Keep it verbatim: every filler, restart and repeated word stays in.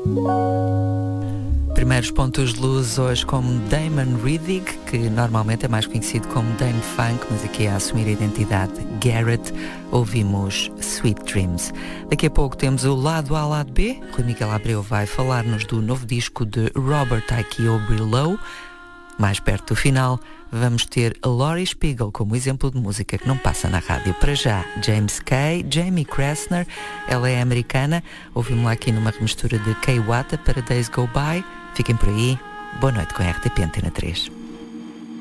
Primeiros pontos de luz hoje com Damon Riddig, que normalmente é mais conhecido como Dame Funk, mas aqui a assumir a identidade Garrett, ouvimos Sweet Dreams. Daqui a pouco temos o lado A, lado B. Rui Miguel Abreu vai falar-nos do novo disco de Robert Aikio Below. Mais perto do final, vamos ter a Laurie Spiegel como exemplo de música que não passa na rádio. Para já, James Kay, Jamie Kressner, ela é americana, ouvimos-la aqui numa remistura de Kay Wata para Days Go By. Fiquem por aí, boa noite com a R T P Antena três.